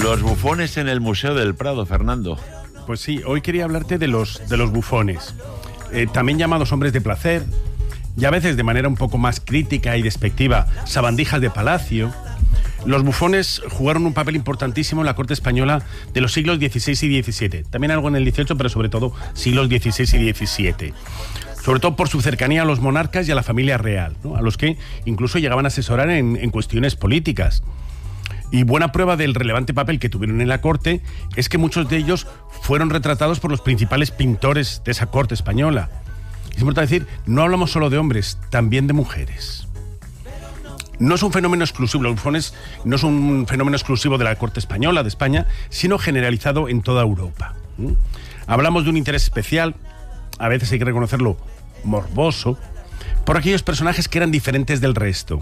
Los bufones en el Museo del Prado, Fernando. Pues sí, hoy quería hablarte de los bufones, también llamados hombres de placer, y a veces de manera un poco más crítica y despectiva, sabandijas de palacio. Los bufones jugaron un papel importantísimo en la corte española de los siglos XVI y XVII. También algo en el XVIII, pero sobre todo siglos XVI y XVII. Sobre todo por su cercanía a los monarcas y a la familia real, ¿no? A los que incluso llegaban a asesorar en cuestiones políticas. Y buena prueba del relevante papel que tuvieron en la corte es que muchos de ellos fueron retratados por los principales pintores de esa corte española. Es importante decir, no hablamos solo de hombres, también de mujeres. No es un fenómeno exclusivo, los bufones no es un fenómeno exclusivo de la corte española, de España, sino generalizado en toda Europa. Hablamos de un interés especial, a veces hay que reconocerlo, morboso, por aquellos personajes que eran diferentes del resto,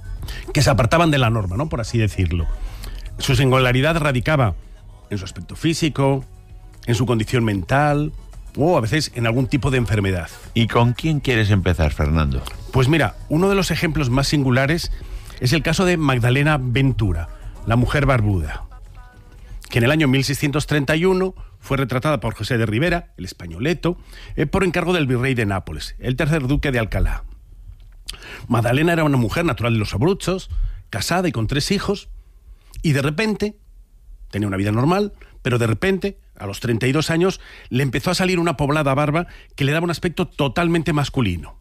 que se apartaban de la norma, ¿no?, por así decirlo. Su singularidad radicaba en su aspecto físico, en su condición mental o a veces en algún tipo de enfermedad. ¿Y con quién quieres empezar, Fernando? Pues mira, uno de los ejemplos más singulares es el caso de Magdalena Ventura, la mujer barbuda, que en el año 1631 fue retratada por José de Ribera, el españoleto, por encargo del virrey de Nápoles, el tercer duque de Alcalá. Magdalena era una mujer natural de los Abruzos, casada y con 3 hijos, y de repente, tenía una vida normal, pero de repente, a los 32 años, le empezó a salir una poblada barba que le daba un aspecto totalmente masculino.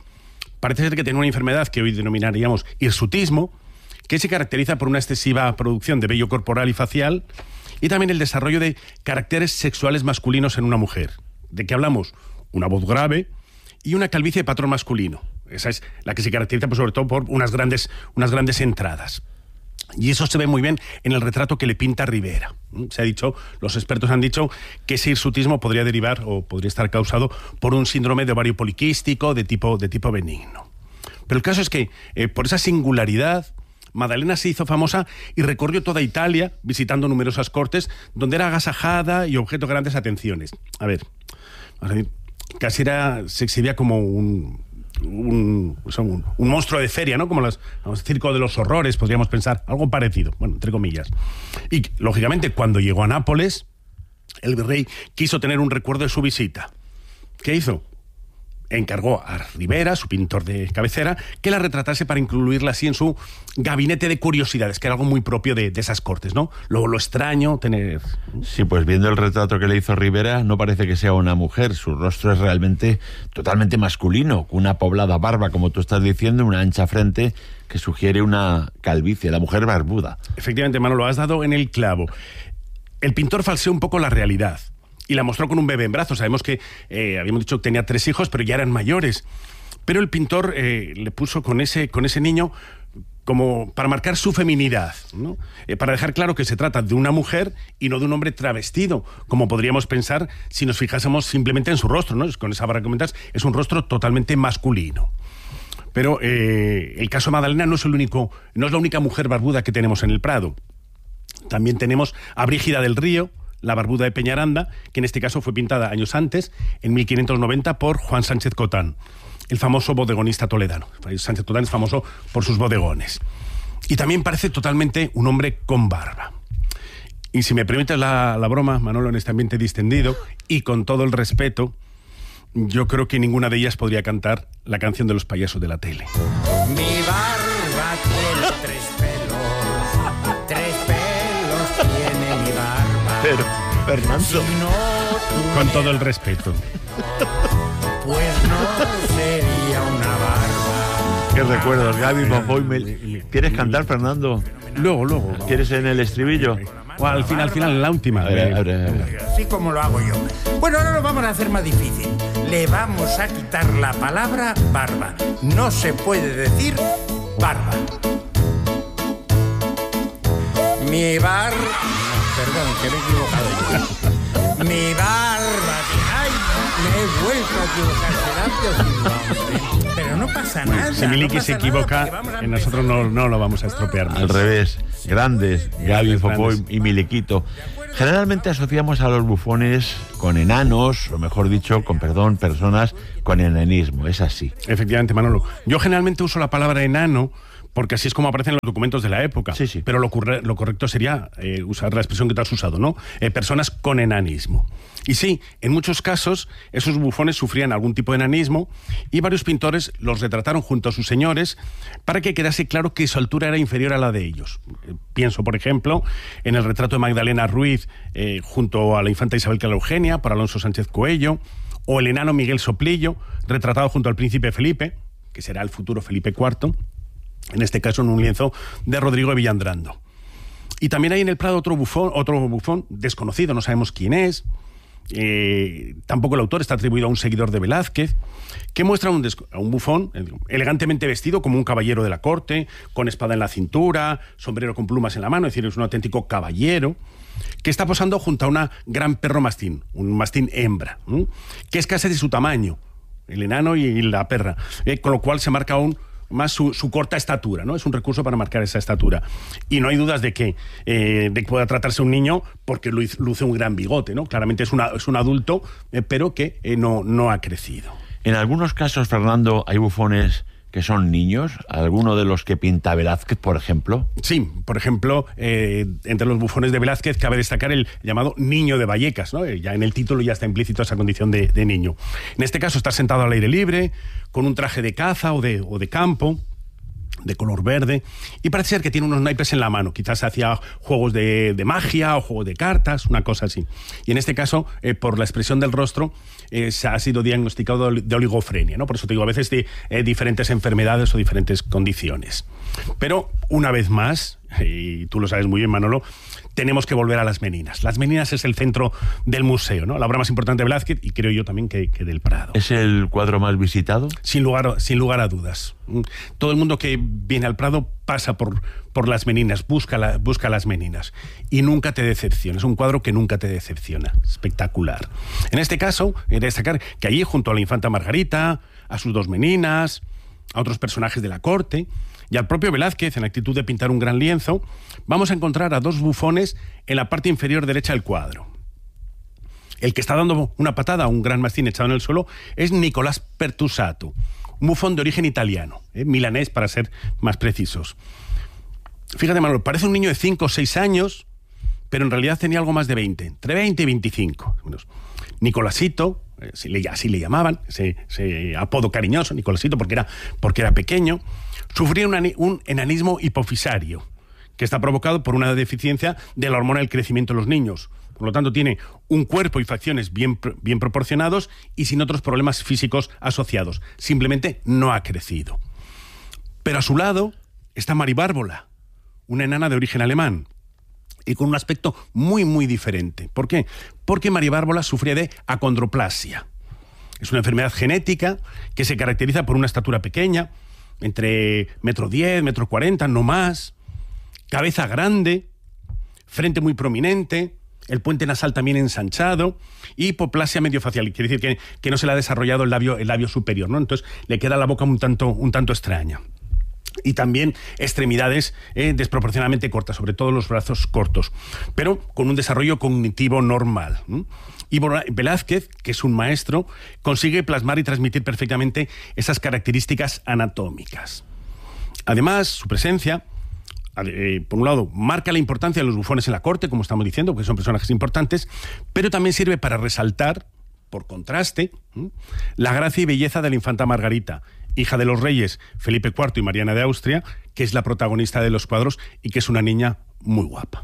Parece ser que tenía una enfermedad que hoy denominaríamos hirsutismo, que se caracteriza por una excesiva producción de vello corporal y facial, y también el desarrollo de caracteres sexuales masculinos en una mujer. ¿De qué hablamos? Una voz grave y una calvicie de patrón masculino. Esa es la que se caracteriza, pues, sobre todo por unas grandes entradas. Y eso se ve muy bien en el retrato que le pinta Ribera. Se ha dicho, los expertos han dicho que ese hirsutismo podría derivar o podría estar causado por un síndrome de ovario poliquístico de tipo benigno. Pero el caso es que, por esa singularidad, Magdalena se hizo famosa y recorrió toda Italia visitando numerosas cortes donde era agasajada y objeto de grandes atenciones. A ver, casi se exhibía como un monstruo de feria, ¿no? Como el circo de los horrores, podríamos pensar, algo parecido, bueno, entre comillas. Y, lógicamente, cuando llegó a Nápoles, el virrey quiso tener un recuerdo de su visita. ¿Qué hizo? Encargó a Ribera, su pintor de cabecera, que la retratase para incluirla así en su gabinete de curiosidades, que era algo muy propio de esas cortes, ¿no? Lo extraño, tener... Sí, pues viendo el retrato que le hizo Ribera, no parece que sea una mujer. Su rostro es realmente totalmente masculino, con una poblada barba, como tú estás diciendo, una ancha frente que sugiere una calvicie, la mujer barbuda. Efectivamente, Manolo, has dado en el clavo. El pintor falseó un poco la realidad y la mostró con un bebé en brazos. Sabemos que habíamos dicho que tenía 3 hijos, pero ya eran mayores. Pero el pintor le puso con ese niño como para marcar su feminidad, ¿no? Para dejar claro que se trata de una mujer y no de un hombre travestido, como podríamos pensar si nos fijásemos simplemente en su rostro, ¿no? Con esa barra que comentas, es un rostro totalmente masculino. Pero el caso de Magdalena no es la única mujer barbuda que tenemos en el Prado. También tenemos a Brígida del Río, la barbuda de Peñaranda, que en este caso fue pintada años antes, en 1590, por Juan Sánchez Cotán, el famoso bodegonista toledano. Sánchez Cotán es famoso por sus bodegones. Y también parece totalmente un hombre con barba. Y si me permites la broma, Manolo, en este ambiente distendido, y con todo el respeto, yo creo que ninguna de ellas podría cantar la canción de los payasos de la tele. Mi barba tiene 3 pelos, 3 pelos tiene mi barba. Pero, Fernando... Si no Con todo el respeto. Pues no sería una barba. Qué recuerdos, Gaby, Fofó ¿Quieres cantar, Fernando? Luego. ¿Quieres en el estribillo? O al final, en la última. A ver. Así como lo hago yo. Bueno, ahora lo vamos a hacer más difícil. Le vamos a quitar la palabra barba. No se puede decir barba. Mi barba... Perdón, que me he equivocado yo. Mi barba... ¡Ay! Me he vuelto a equivocar. Pero no pasa nada. Si Miliki se equivoca, nosotros no lo vamos a estropear más. Al revés. Grandes, Gaby, Fofó y Miliquito. Generalmente asociamos a los bufones con enanos, o mejor dicho, personas con enanismo. Es así. Efectivamente, Manolo. Yo generalmente uso la palabra enano porque así es como aparecen los documentos de la época. Sí, sí. Pero lo correcto sería usar la expresión que tú has usado, ¿no? Personas con enanismo. Y sí, en muchos casos, esos bufones sufrían algún tipo de enanismo y varios pintores los retrataron junto a sus señores para que quedase claro que su altura era inferior a la de ellos. Pienso, por ejemplo, en el retrato de Magdalena Ruiz junto a la infanta Isabel Clara Eugenia por Alonso Sánchez Coello, o el enano Miguel Soplillo, retratado junto al príncipe Felipe, que será el futuro Felipe IV, en este caso en un lienzo de Rodrigo de Villandrando. Y también hay en el Prado otro bufón desconocido, no sabemos quién es. Tampoco el autor, está atribuido a un seguidor de Velázquez, que muestra a un bufón elegantemente vestido como un caballero de la corte, con espada en la cintura, sombrero con plumas en la mano, es decir, es un auténtico caballero, que está posando junto a una gran perro mastín, un mastín hembra, que es casi de su tamaño, el enano y la perra, con lo cual se marca aún más su corta estatura, ¿no? Es un recurso para marcar esa estatura. Y no hay dudas de que pueda tratarse un niño porque luce un gran bigote, ¿no? Claramente es un adulto, pero que no ha crecido. En algunos casos, Fernando, hay bufones que son niños, alguno de los que pinta Velázquez, por ejemplo. Sí, por ejemplo, entre los bufones de Velázquez cabe destacar el llamado Niño de Vallecas, ¿no? Ya en el título ya está implícito esa condición de niño. En este caso está sentado al aire libre, con un traje de caza o de campo, de color verde, y parece ser que tiene unos naipes en la mano. Quizás hacía juegos de magia o juegos de cartas, una cosa así. Y en este caso, por la expresión del rostro, se ha sido diagnosticado de oligofrenia, ¿no? Por eso te digo, a veces de diferentes enfermedades o diferentes condiciones. Pero, una vez más, y tú lo sabes muy bien, Manolo, tenemos que volver a Las Meninas. Las Meninas es el centro del museo, ¿no? La obra más importante de Velázquez y creo yo también que del Prado. ¿Es el cuadro más visitado? Sin lugar a dudas. Todo el mundo que viene al Prado pasa por Las Meninas, busca Las Meninas y nunca te decepciona. Es un cuadro que nunca te decepciona. Espectacular. En este caso, he de destacar que allí, junto a la infanta Margarita, a sus dos meninas, a otros personajes de la corte y al propio Velázquez, en la actitud de pintar un gran lienzo, vamos a encontrar a dos bufones en la parte inferior derecha del cuadro. El que está dando una patada a un gran mastín echado en el suelo es Nicolás Pertusato, un bufón de origen italiano, milanés para ser más precisos. Fíjate, Manolo, parece un niño de 5 o 6 años, pero en realidad tenía algo más de 20, entre 20 y 25. Nicolásito, así le llamaban, ese apodo cariñoso, Nicolásito, porque era pequeño, sufría un enanismo hipofisario, que está provocado por una deficiencia de la hormona del crecimiento en los niños. Por lo tanto, tiene un cuerpo y facciones bien proporcionados y sin otros problemas físicos asociados. Simplemente no ha crecido. Pero a su lado está Mari Bárbola, una enana de origen alemán, y con un aspecto muy, muy diferente. ¿Por qué? Porque Mari Bárbola sufría de acondroplasia. Es una enfermedad genética que se caracteriza por una estatura pequeña, entre 1,10 m, 1,40 m, no más, cabeza grande, frente muy prominente, el puente nasal también ensanchado y hipoplasia mediofacial, quiere decir que no se le ha desarrollado el labio superior, ¿no? Entonces le queda la boca un tanto extraña. Y también extremidades desproporcionadamente cortas, sobre todo los brazos cortos, pero con un desarrollo cognitivo normal. Y Velázquez, que es un maestro, consigue plasmar y transmitir perfectamente esas características anatómicas. Además, su presencia, por un lado, marca la importancia de los bufones en la corte, como estamos diciendo, porque son personajes importantes, pero también sirve para resaltar, por contraste, la gracia y belleza de la infanta Margarita, hija de los reyes Felipe IV y Mariana de Austria, que es la protagonista de los cuadros y que es una niña muy guapa.